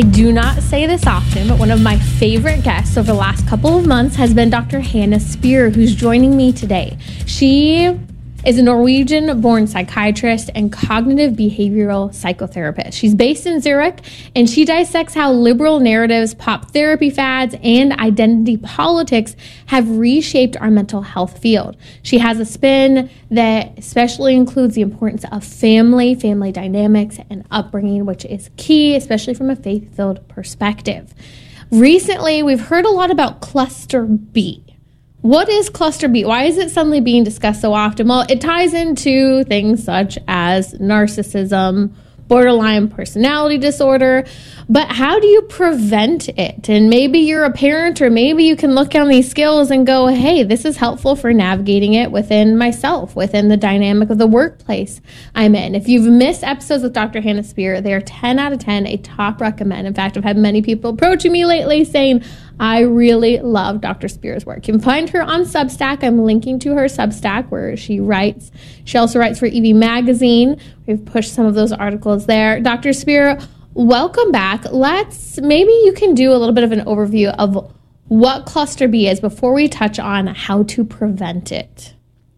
I do not say this often, but one of my favorite guests over the last couple of months has been Dr. Hannah Spear, who's joining me today. She is a Norwegian-born psychiatrist and cognitive behavioral psychotherapist. She's based in Zurich, and she dissects how liberal narratives, pop therapy fads, and identity politics have reshaped our mental health field. She has a spin that especially includes the importance of family dynamics, and upbringing, which is key, especially from a faith-filled perspective. Recently, we've heard a lot about cluster B. What is cluster B? Why is it suddenly being discussed so often? Well, it ties into things such as narcissism, borderline personality disorder, but how do you prevent it? And maybe you're a parent, or maybe you can look on these skills and go, hey, this is helpful for navigating it within myself, within the dynamic of the workplace I'm in. If you've missed episodes with Dr. Hannah Spear, they are 10 out of 10, a top recommend. In fact, I've had many people approaching me lately saying, I really love Dr. Spear's work. You can find her on Substack. I'm linking to her Substack where she writes. She also writes for EV Magazine. We've pushed some of those articles there. Dr. Spear, welcome back. Maybe you can do a little bit of an overview of what cluster B is before we touch on how to prevent it.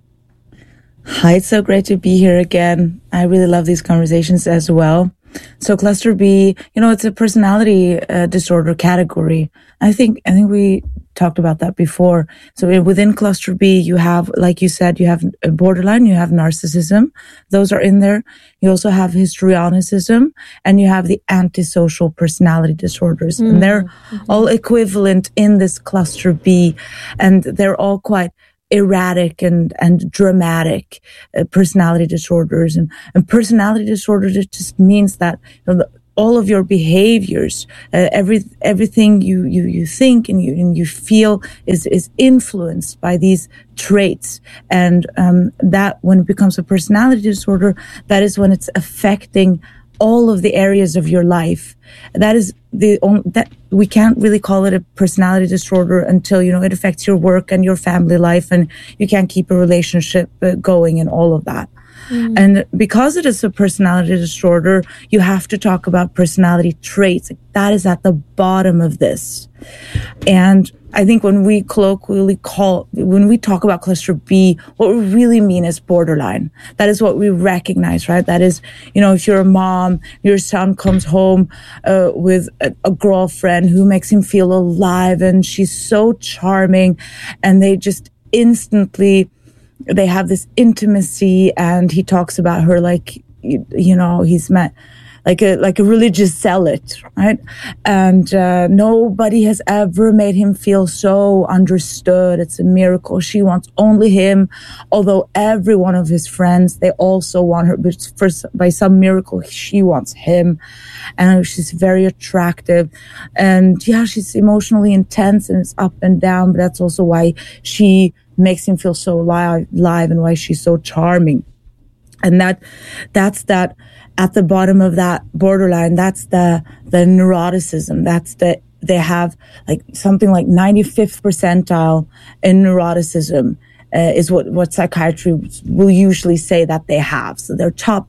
Hi, it's so great to be here again. I really love these conversations as well. So cluster B, it's a personality disorder category. I think we talked about that before. So within cluster B, you have, like you said, you have borderline, you have narcissism. Those are in there. You also have histrionicism, and you have the antisocial personality disorders. And they're all equivalent in this cluster B, and they're all quite erratic and dramatic personality disorders. And personality disorders, it just means that all of your behaviors, everything you think and you feel is influenced by these traits. And that when it becomes a personality disorder, that is when it's affecting all of the areas of your life. That is that we can't really call it a personality disorder until, it affects your work and your family life, and you can't keep a relationship going and all of that. And because it is a personality disorder, you have to talk about personality traits. That is at the bottom of this. And I think when we talk about cluster B, what we really mean is borderline. That is what we recognize, right? That is, if you're a mom, your son comes home with a girlfriend who makes him feel alive, and she's so charming, and they just instantly, they have this intimacy, and he talks about her like, he's met like a religious zealot, right? And nobody has ever made him feel so understood. It's a miracle. She wants only him, although every one of his friends, they also want her, but by some miracle, she wants him. And she's very attractive. And yeah, she's emotionally intense, and it's up and down, but that's also why she makes him feel so alive, and why she's so charming. And that's that at the bottom of that borderline, that's the neuroticism. They have like something like 95th percentile in neuroticism, is what psychiatry will usually say that they have. So they're top,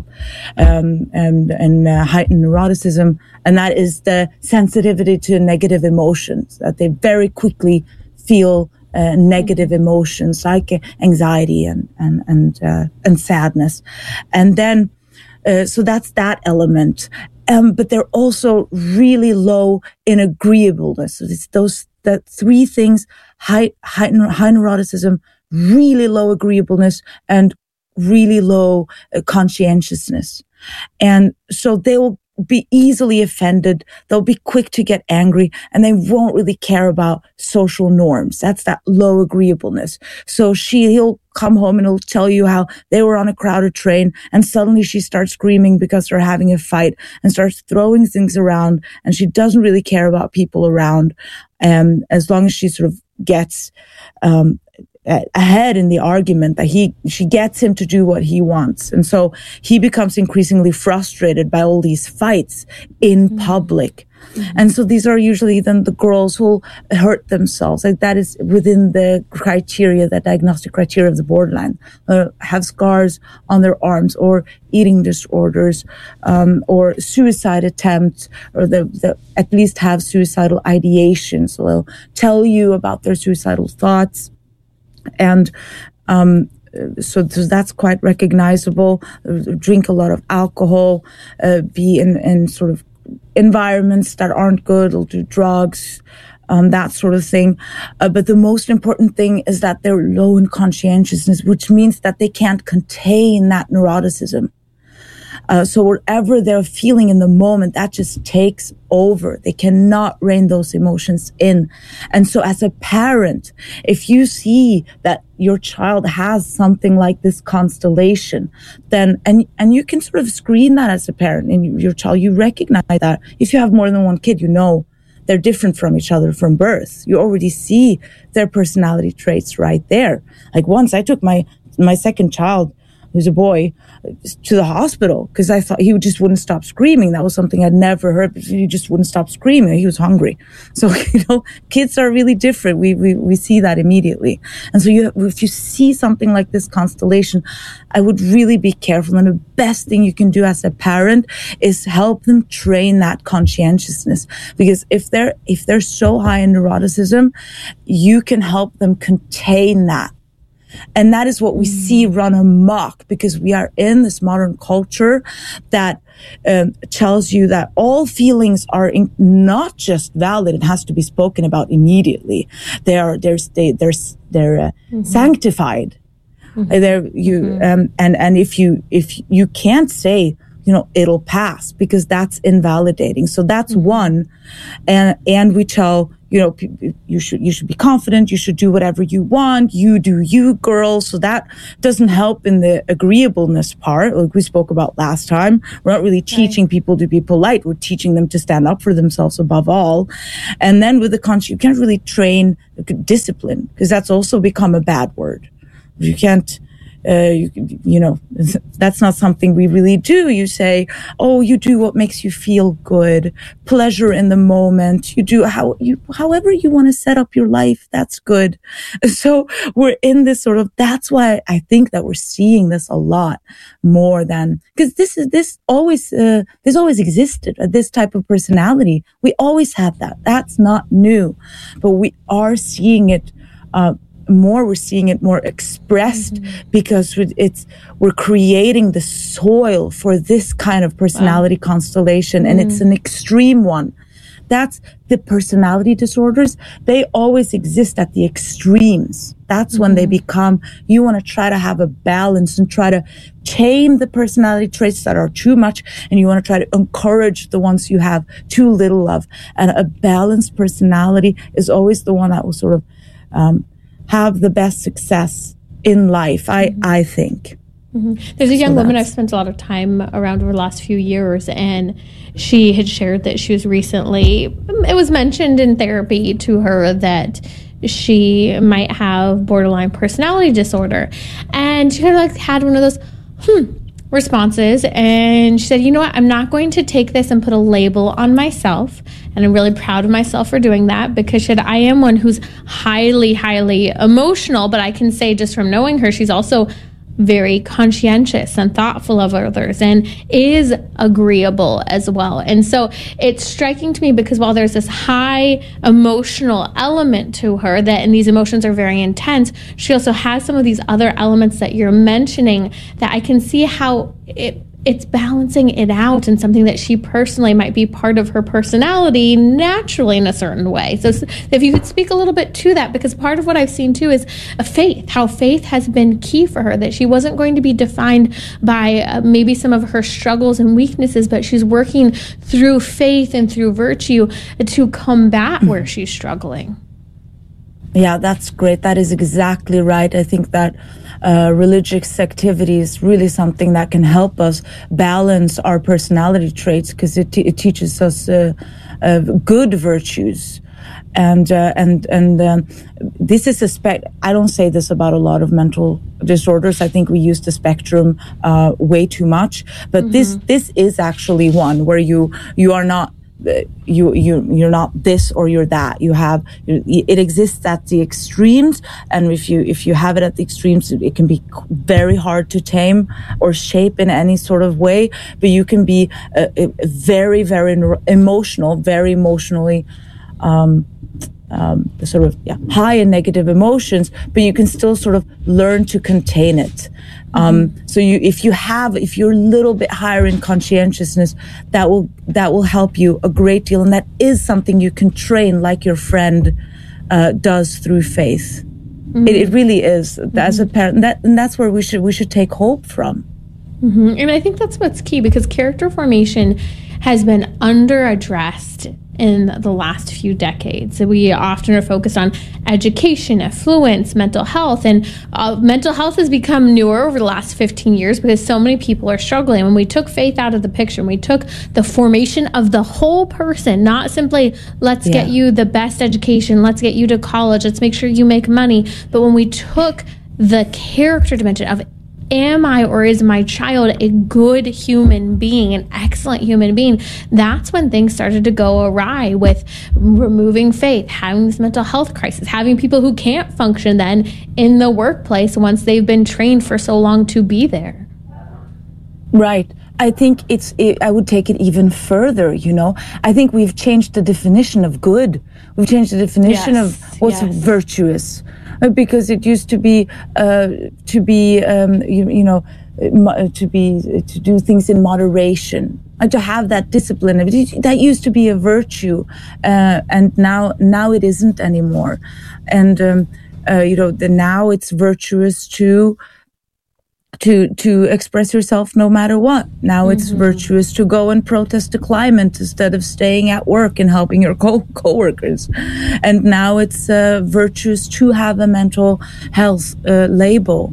and heightened neuroticism. And that is the sensitivity to negative emotions, that they very quickly feel negative emotions like anxiety and sadness. And then, so that's that element. But they're also really low in agreeableness. So it's the three things: high neuroticism, really low agreeableness, and really low conscientiousness. And so they will be easily offended. They'll be quick to get angry, and they won't really care about social norms. That's that low agreeableness. So he'll come home and he'll tell you how they were on a crowded train, and suddenly she starts screaming because they're having a fight and starts throwing things around, and she doesn't really care about people around. As long as she sort of gets, ahead in the argument, that she gets him to do what he wants. And so he becomes increasingly frustrated by all these fights in public. And so these are usually then the girls who hurt themselves. Like that is within the criteria, the diagnostic criteria of the borderline, have scars on their arms, or eating disorders, or suicide attempts, or the at least have suicidal ideations. So they'll tell you about their suicidal thoughts. And so that's quite recognizable. Drink a lot of alcohol, be in sort of environments that aren't good, will do drugs, that sort of thing. But the most important thing is that they're low in conscientiousness, which means that they can't contain that neuroticism. So whatever they're feeling in the moment, that just takes over. They cannot rein those emotions in. And so as a parent, if you see that your child has something like this constellation, then, and you can sort of screen that as a parent in your child, you recognize that. If you have more than one kid, you know they're different from each other from birth. You already see their personality traits right there. Like once I took my second child, who's a boy, to the hospital because I thought he just wouldn't stop screaming. That was something I'd never heard, but he just wouldn't stop screaming. He was hungry. So, kids are really different. We see that immediately. And so if you see something like this constellation, I would really be careful. And the best thing you can do as a parent is help them train that conscientiousness. Because if they're so high in neuroticism, you can help them contain that. And that is what we see run amok, because we are in this modern culture that tells you that all feelings are not just valid and has to be spoken about immediately. They're sanctified. And if you can't say, it'll pass, because that's invalidating. So that's one. And we tell, you should be confident. You should do whatever you want. You do you, girl. So that doesn't help in the agreeableness part, like we spoke about last time. We're not really teaching people to be polite. We're teaching them to stand up for themselves above all. And then with the conscience, you can't really train discipline, because that's also become a bad word. You can't, that's not something we really do. You say, oh, you do what makes you feel good, pleasure in the moment. You do however you want to set up your life. That's good. So we're in this sort of, that's why I think that we're seeing this a lot more than, because this always existed, this type of personality. We always had that. That's not new, but we are seeing it, we're seeing it more expressed, because we're creating the soil for this kind of personality constellation, and it's an extreme one. That's the personality disorders. They always exist at the extremes. That's when they become, you want to try to have a balance and try to tame the personality traits that are too much, and you want to try to encourage the ones you have too little of. And a balanced personality is always the one that will sort of have the best success in life, I think. There's a young woman I've spent a lot of time around over the last few years, and she had shared that she was recently, it was mentioned in therapy to her that she might have borderline personality disorder. And she kind of had one of those, responses. And she said, you know what, I'm not going to take this and put a label on myself. And I'm really proud of myself for doing that, because she said, I am one who's highly, highly emotional, but I can say just from knowing her, she's also very conscientious and thoughtful of others and is agreeable as well. And so it's striking to me, because while there's this high emotional element to her, and these emotions are very intense, she also has some of these other elements that you're mentioning that I can see how it's balancing it out, and something that she personally might be part of her personality naturally in a certain way. So if you could speak a little bit to that, because part of what I've seen too is how faith has been key for her, that she wasn't going to be defined by maybe some of her struggles and weaknesses, but she's working through faith and through virtue to combat where she's struggling. Yeah, that's great. That is exactly right. I think that religious activity is really something that can help us balance our personality traits, because it teaches us good virtues. And this is I don't say this about a lot of mental disorders. I think we use the spectrum way too much. But this is actually one where you are not you're not this or you're that. It exists at the extremes, and if you have it at the extremes, it can be very hard to tame or shape in any sort of way. But you can be very, very emotional, very emotionally sort of high in negative emotions, but you can still sort of learn to contain it. So if you're a little bit higher in conscientiousness, that will help you a great deal, and that is something you can train, like your friend does through faith. It really is. As a parent, and that's where we should take hope from. And I think that's what's key, because character formation has been under-addressed in the last few decades. We often are focused on education, affluence, mental health, and mental health has become newer over the last 15 years because so many people are struggling. When we took faith out of the picture, when we took the formation of the whole person, not simply let's get you the best education, let's get you to college, let's make sure you make money, but when we took the character dimension of, am I or is my child a good human being, an excellent human being? That's when things started to go awry with removing faith, having this mental health crisis, having people who can't function then in the workplace once they've been trained for so long to be there. Right. I think I would take it even further, I think we've changed the definition of good. We've changed the definition of what's virtuous. Because it used to be to do things in moderation, to have that discipline. That used to be a virtue, and now it isn't anymore. And now it's virtuous to express yourself no matter what. Now it's virtuous to go and protest the climate instead of staying at work and helping your co-workers. And now it's virtuous to have a mental health label.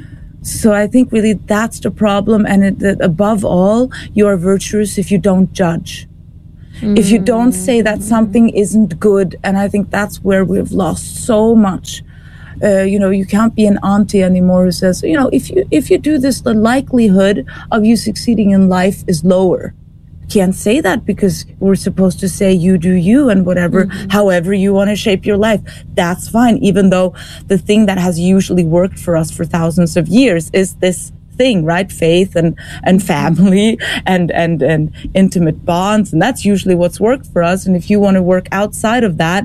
So I think really that's the problem. And above all, you are virtuous if you don't judge. If you don't say that something isn't good. And I think that's where we've lost so much. You can't be an auntie anymore who says, if you do this, the likelihood of you succeeding in life is lower. Can't say that because we're supposed to say you do you and whatever, however you want to shape your life. That's fine. Even though the thing that has usually worked for us for thousands of years is this thing, right? Faith and family and intimate bonds. And that's usually what's worked for us. And if you want to work outside of that,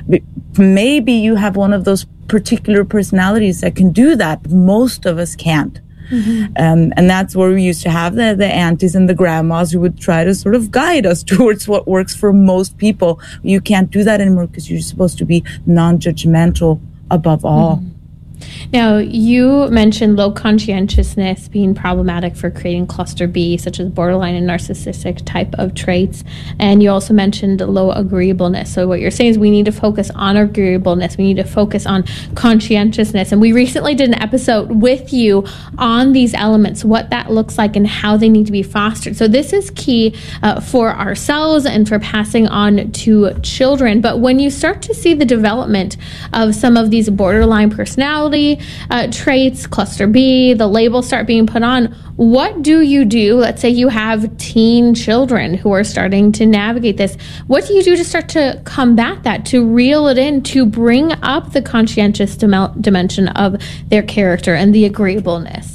maybe you have one of those particular personalities that can do that. Most of us can't. And that's where we used to have the aunties and the grandmas who would try to sort of guide us towards what works for most people. You can't do that anymore because you're supposed to be non-judgmental above all. Now, you mentioned low conscientiousness being problematic for creating cluster B, such as borderline and narcissistic type of traits. And you also mentioned low agreeableness. So what you're saying is we need to focus on agreeableness. We need to focus on conscientiousness. And we recently did an episode with you on these elements, what that looks like and how they need to be fostered. So this is key for ourselves and for passing on to children. But when you start to see the development of some of these borderline personality traits, cluster B, the labels start being put on, what do you do? Let's say you have teen children who are starting to navigate this. What do you do to start to combat that, to reel it in, to bring up the conscientious dimension of their character and the agreeableness?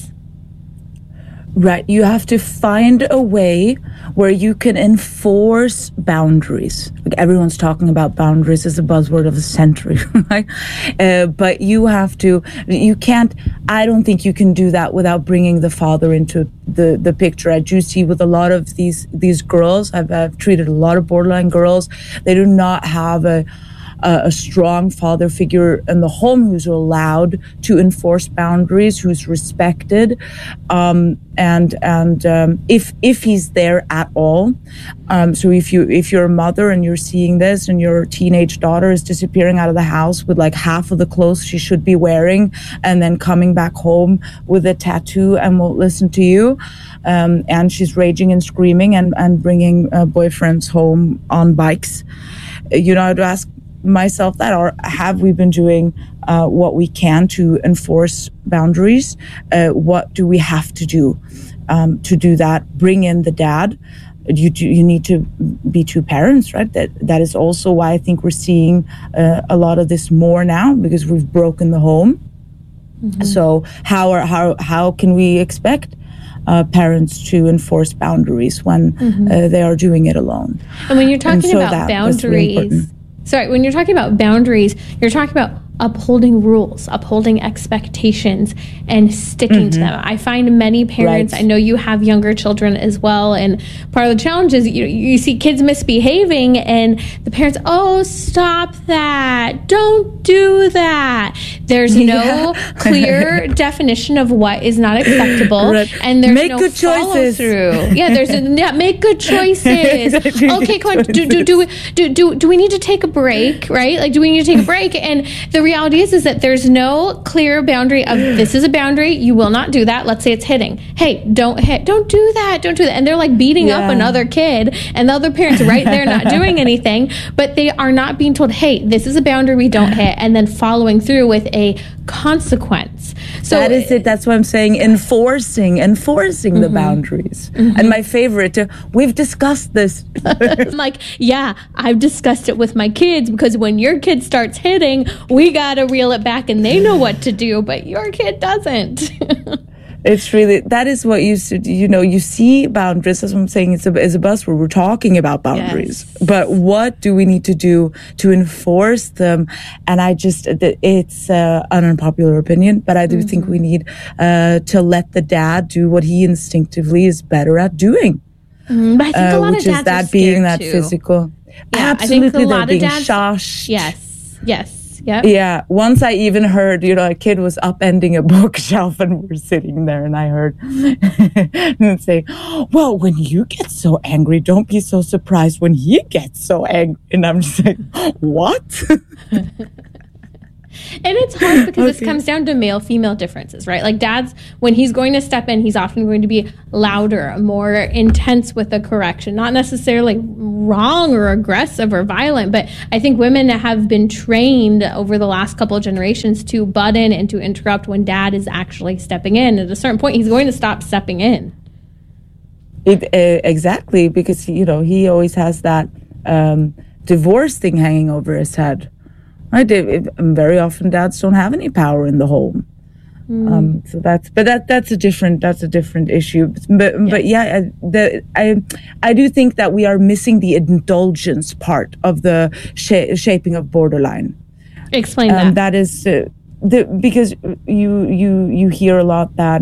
Right. You have to find a way where you can enforce boundaries. Like everyone's talking about boundaries as a buzzword of the century, right? But I don't think you can do that without bringing the father into the picture. I do see with a lot of these girls, I've treated a lot of borderline girls, they do not have a strong father figure in the home who's allowed to enforce boundaries, who's respected, if he's there at all. So if you're a mother and you're seeing this and your teenage daughter is disappearing out of the house with like half of the clothes she should be wearing and then coming back home with a tattoo and won't listen to you, and she's raging and screaming and bringing boyfriends home on bikes, I'd ask myself that, or have we been doing what we can to enforce boundaries? What do we have to do that? Bring in the dad you need to be two parents, right? That is also why I think we're seeing a lot of this more now, because we've broken the home. So how can we expect parents to enforce boundaries when they are doing it alone? And when you're talking about boundaries, when you're talking about boundaries, you're talking about upholding rules, upholding expectations, and sticking to them. I find many parents, I know you have younger children as well, and part of the challenge is you see kids misbehaving and the parents, oh, stop that, don't do that. There's no clear definition of what is not acceptable, and there's make no good follow choices. through. Make good choices. Okay, come on, do we need to take a break, right? Like, do we need to take a break? And the reality is that there's no clear boundary of this is a boundary, you will not do that. Let's say it's hitting. Hey, don't hit, don't do that. And they're like beating up another kid, and the other parent's right there not doing anything, but they are not being told, hey, this is a boundary, we don't hit, and then following through with a consequence. So that is it. That's what I'm saying. Enforcing the boundaries. And my favorite, we've discussed this. I'm like, yeah, I've discussed it with my kids, because when your kid starts hitting, we got to reel it back, and they know what to do, but your kid doesn't. It's really, that is what you see boundaries. That's what I'm saying. It's a buzzword. We're talking about boundaries, but what do we need to do to enforce them? And it's an unpopular opinion, but I do think we need to let the dad do what he instinctively is better at doing. But I think a lot of dads is that are being that too. Physical. Yeah, absolutely, I think a lot they're being of dads, shushed. Yes. Yep. Yeah. Once I even heard, a kid was upending a bookshelf, and we're sitting there, and I heard and say, well, when you get so angry, don't be so surprised when he gets so angry. And I'm just like, what? And it's hard because this comes down to male-female differences, right? Like dads, when he's going to step in, he's often going to be louder, more intense with a correction, not necessarily wrong or aggressive or violent, but I think women have been trained over the last couple of generations to butt in and to interrupt when dad is actually stepping in. At a certain point, he's going to stop stepping in. Exactly, because, he always has that divorce thing hanging over his head. Right? Very often dads don't have any power in the home. So that's a different issue. But I do think that we are missing the indulgence part of the shaping of borderline. Explain that. That is because you hear a lot that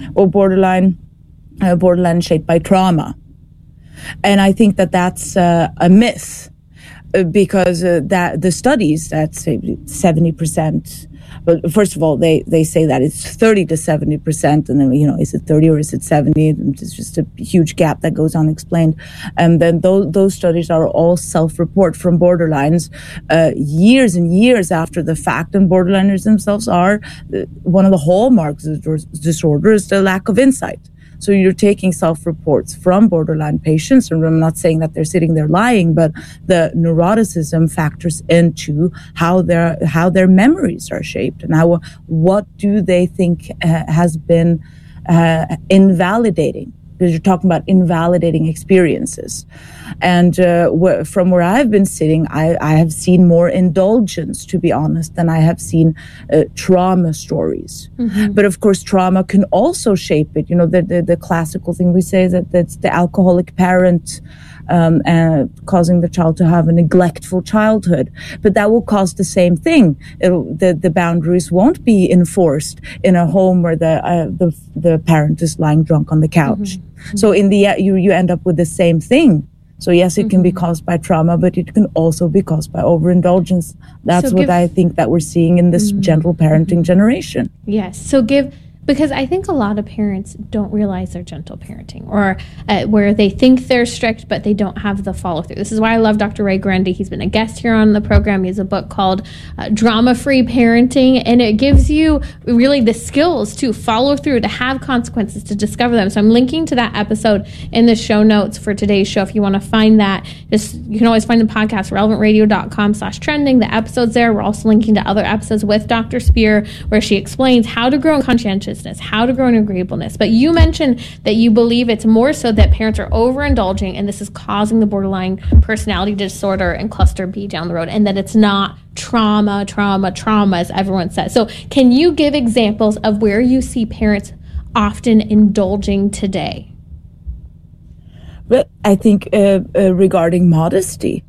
borderline shaped by trauma, and I think that's a myth. Because that the studies that say 70%, but first of all, they say that it's 30 to 70%, and then is it 30 or is it 70? It's just a huge gap that goes unexplained. And then those studies are all self-report from borderlines years and years after the fact. And borderliners themselves are one of the hallmarks of the disorder is the lack of insight. So you're taking self-reports from borderline patients, and I'm not saying that they're sitting there lying, but the neuroticism factors into how their memories are shaped and what do they think has been invalidating. Because you're talking about invalidating experiences. And from where I've been sitting, I have seen more indulgence, to be honest, than I have seen trauma stories. But of course, trauma can also shape it. The classical thing we say is that's the alcoholic parent causing the child to have a neglectful childhood. But that will cause the same thing. The boundaries won't be enforced in a home where the parent is lying drunk on the couch. So in the you end up with the same thing. So yes, it can be caused by trauma, but it can also be caused by overindulgence. That's what I think that we're seeing in this gentle parenting generation. Yes. So because I think a lot of parents don't realize they're gentle parenting, or where they think they're strict, but they don't have the follow through. This is why I love Dr. Ray Grundy. He's been a guest here on the program. He has a book called Drama-Free Parenting, and it gives you really the skills to follow through, to have consequences, to discover them. So I'm linking to that episode in the show notes for today's show. If you want to find that, you can always find the podcast, relevantradio.com/trending. The episode's there. We're also linking to other episodes with Dr. Spear, where she explains how to grow in conscientious conscientiousness, how to grow in agreeableness. But you mentioned that you believe it's more so that parents are overindulging and this is causing the borderline personality disorder and cluster B down the road, and that it's not trauma, as everyone says. So can you give examples of where you see parents often indulging today? But I think regarding modesty,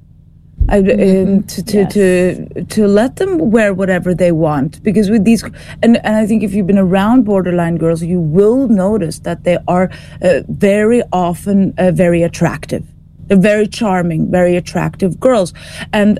to let them wear whatever they want, because with these, and I think if you've been around borderline girls, you will notice that they are very often very attractive. They're very charming, very attractive girls, and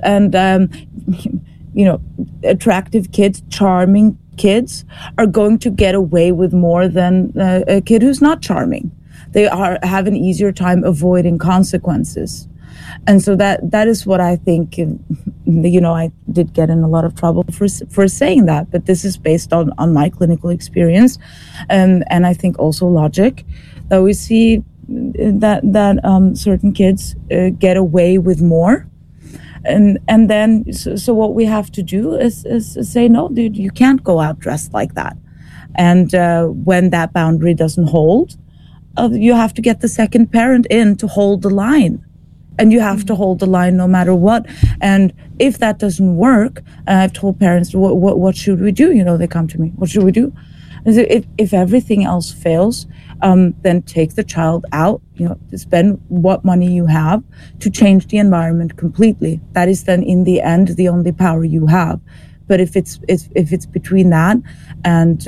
attractive kids, charming kids are going to get away with more than a kid who's not charming. They have an easier time avoiding consequences. And so that is what I think, I did get in a lot of trouble for saying that, but this is based on my clinical experience, and I think also logic, that we see that certain kids get away with more. And then, so what we have to do is say, no, dude, you can't go out dressed like that. And when that boundary doesn't hold, you have to get the second parent in to hold the line. And you have to hold the line no matter what. And if that doesn't work, I've told parents, what should we do? They come to me, what should we do? And so if everything else fails, then take the child out, spend what money you have to change the environment completely. That is then in the end, the only power you have. But if it's between that and,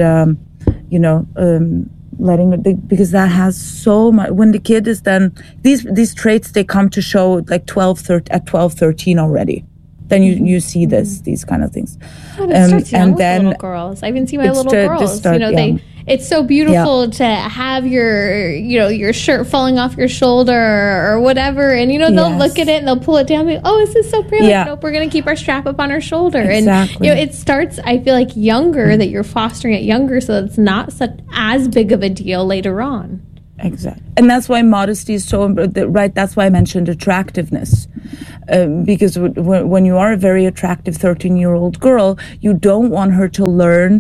letting it, because that has so much, when the kid is then, these traits, they come to show like 12, 13 already. Then you see these kind of things. Oh, it starts young with little girls. I even see my little girls. It's so beautiful to have your shirt falling off your shoulder or whatever, and they'll look at it and they'll pull it down. And oh, this is so pretty. Yeah. Nope, we're gonna keep our strap up on our shoulder. Exactly. And it starts, I feel like, younger, that you're fostering it younger, so it's not as big of a deal later on. Exactly. And that's why modesty is so important, right? That's why I mentioned attractiveness. Because when you are a very attractive 13-year-old girl, you don't want her to learn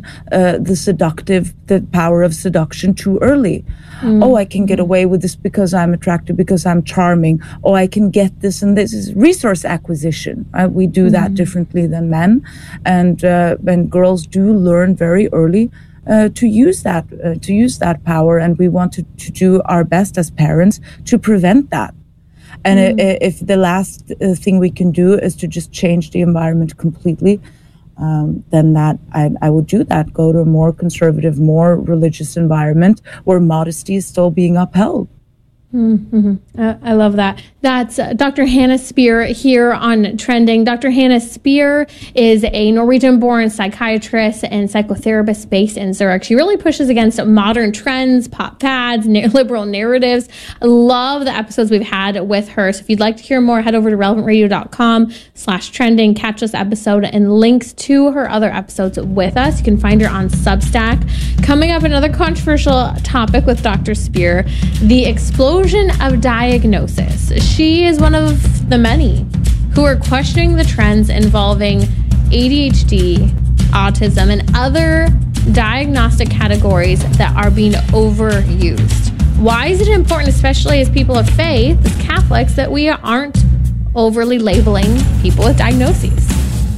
the power of seduction too early. Oh, I can get away with this because I'm attractive, because I'm charming. Oh, I can get this and this. Is resource acquisition. We do that differently than men. And girls do learn very early to use that power, and we want to do our best as parents to prevent that. And if the last thing we can do is to just change the environment completely, then that I would do that. Go to a more conservative, more religious environment where modesty is still being upheld. I love that. That's Dr. Hannah Spear here on Trending. Dr. Hannah Spear is a Norwegian-born psychiatrist and psychotherapist based in Zurich. She really pushes against modern trends, pop fads, liberal narratives. I love the episodes we've had with her. So if you'd like to hear more, head over to relevantradio.com/trending. Catch this episode and links to her other episodes with us. You can find her on Substack. Coming up, another controversial topic with Dr. Spear, the explosion of diagnosis. She is one of the many who are questioning the trends involving ADHD, autism, and other diagnostic categories that are being overused. Why is it important, especially as people of faith, as Catholics, that we aren't overly labeling people with diagnoses?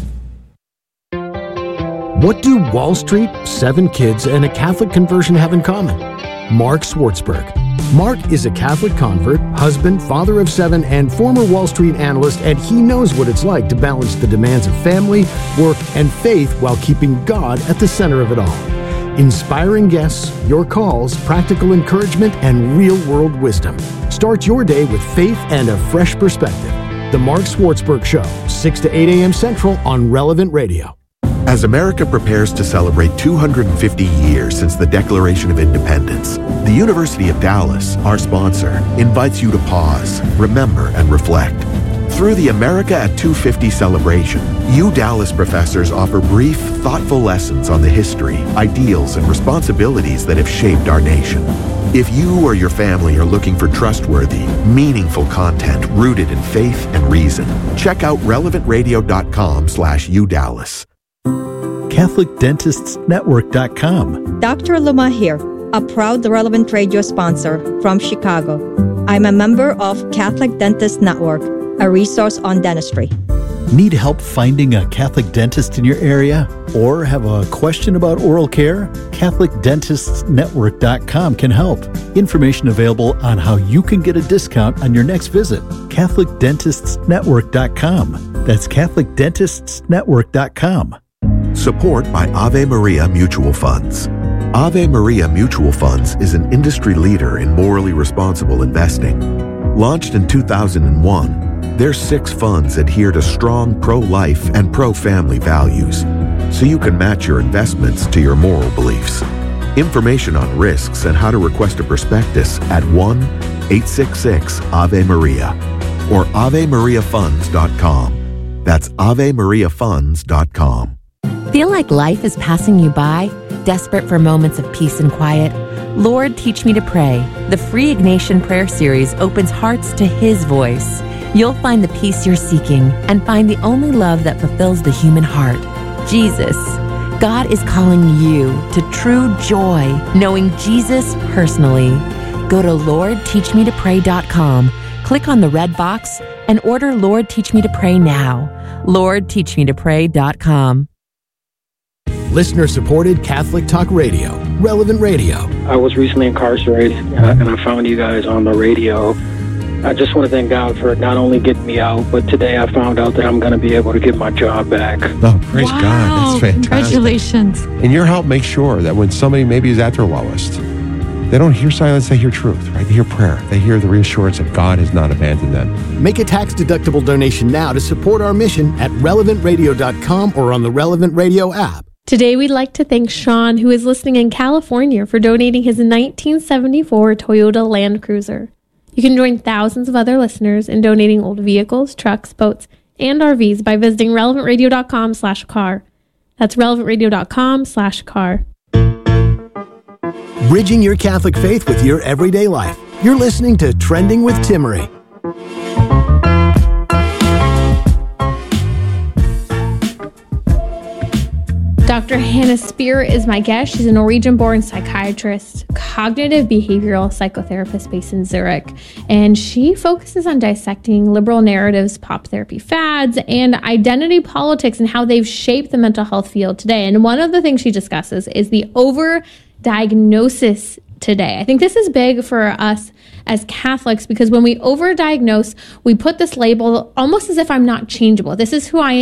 What do Wall Street, 7 kids, and a Catholic conversion have in common? Mark Swartzberg. Mark is a Catholic convert, husband, father of 7, and former Wall Street analyst, and he knows what it's like to balance the demands of family, work, and faith while keeping God at the center of it all. Inspiring guests, your calls, practical encouragement, and real-world wisdom. Start your day with faith and a fresh perspective. The Mark Swartzberg Show, 6 to 8 a.m. Central on Relevant Radio. As America prepares to celebrate 250 years since the Declaration of Independence, the University of Dallas, our sponsor, invites you to pause, remember, and reflect. Through the America at 250 celebration, you Dallas professors offer brief, thoughtful lessons on the history, ideals, and responsibilities that have shaped our nation. If you or your family are looking for trustworthy, meaningful content rooted in faith and reason, check out relevantradio.com/udallas. CatholicDentistsNetwork.com. Dr. Luma here, a proud Relevant Radio sponsor from Chicago. I'm a member of Catholic Dentist Network, a resource on dentistry. Need help finding a Catholic dentist in your area? Or have a question about oral care? CatholicDentistsNetwork.com can help. Information available on how you can get a discount on your next visit. CatholicDentistsNetwork.com. That's CatholicDentistsNetwork.com. Support by Ave Maria Mutual Funds. Ave Maria Mutual Funds is an industry leader in morally responsible investing. Launched in 2001, their 6 funds adhere to strong pro-life and pro-family values, so you can match your investments to your moral beliefs. Information on risks and how to request a prospectus at 1-866-AVE-MARIA or AveMariaFunds.com. That's AveMariaFunds.com. Feel like life is passing you by? Desperate for moments of peace and quiet? Lord, Teach Me to Pray. The free Ignatian prayer series opens hearts to His voice. You'll find the peace you're seeking and find the only love that fulfills the human heart, Jesus. God is calling you to true joy, knowing Jesus personally. Go to LordTeachMeToPray.com, click on the red box, and order Lord Teach Me to Pray now. LordTeachMeToPray.com. Listener-supported Catholic Talk Radio, Relevant Radio. I was recently incarcerated, and I found you guys on the radio. I just want to thank God for not only getting me out, but today I found out that I'm going to be able to get my job back. Oh, praise God. That's fantastic. Congratulations. And your help makes sure that when somebody maybe is at their lowest, they don't hear silence, they hear truth, right? They hear prayer. They hear the reassurance that God has not abandoned them. Make a tax-deductible donation now to support our mission at relevantradio.com or on the Relevant Radio app. Today, we'd like to thank Sean, who is listening in California, for donating his 1974 Toyota Land Cruiser. You can join thousands of other listeners in donating old vehicles, trucks, boats, and RVs by visiting relevantradio.com/car. That's relevantradio.com/car. Bridging your Catholic faith with your everyday life. You're listening to Trending with Timmerie. Dr. Hannah Spear is my guest. She's a Norwegian-born psychiatrist, cognitive behavioral psychotherapist based in Zurich, and she focuses on dissecting liberal narratives, pop therapy fads, and identity politics and how they've shaped the mental health field today. And one of the things she discusses is the overdiagnosis today. I think this is big for us as Catholics because when we overdiagnose, we put this label almost as if I'm not changeable. This is who I